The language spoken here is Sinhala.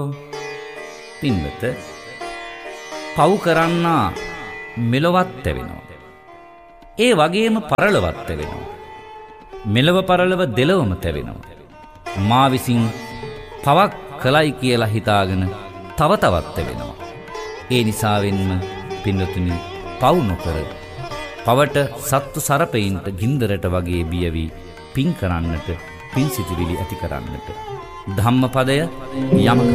පින්වත පව් කරන්නා මෙලොවත් තැවෙනවා. ඒ වගේම පරලොවත් තැවෙනවා. මෙලව පරලව දෙලොවම තැවෙනවා. මා විසින් පවක් කළයි කියලා හිතාගෙන තව තවත් තැවෙනවා. ඒ නිසාවෙන්ම පින්වතුනි පව් නොකර පවට සත්තු සරපයින්ට ගින්දරට වගේ බියවි පින් කරන්නට පින් සිතිවිලි ඇති කරන්නට ධම්මපදය යමක